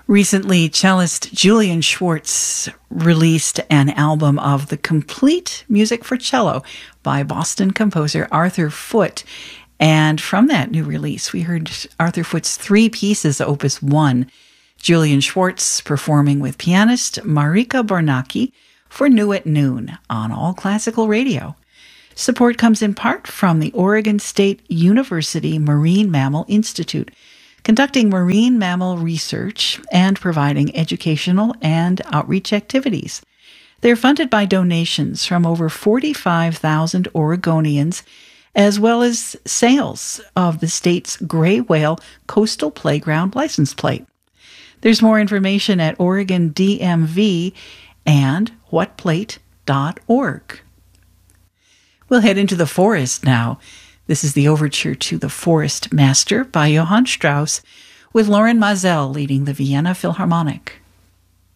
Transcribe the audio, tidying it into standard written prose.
Recently, cellist Julian Schwartz released an album of the complete music for cello by Boston composer Arthur Foote. And from that new release, we heard Arthur Foote's three pieces, Opus 1. Julian Schwartz performing with pianist Marika Bornacki for New at Noon on All Classical Radio. Support comes in part from the Oregon State University Marine Mammal Institute, conducting marine mammal research and providing educational and outreach activities. They're funded by donations from over 45,000 Oregonians, as well as sales of the state's gray whale coastal playground license plate. There's more information at Oregon DMV and whatplate.org. We'll head into the forest now. This is the overture to The Forest Master by Johann Strauss, with Loren Mazel leading the Vienna Philharmonic.